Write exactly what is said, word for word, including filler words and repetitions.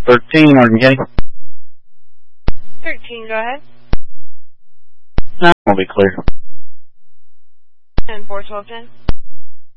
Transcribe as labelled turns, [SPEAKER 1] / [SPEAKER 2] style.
[SPEAKER 1] thirteen, Martin County.
[SPEAKER 2] thirteen, go ahead.
[SPEAKER 1] No, I'll be clear.
[SPEAKER 2] And four twelve ten.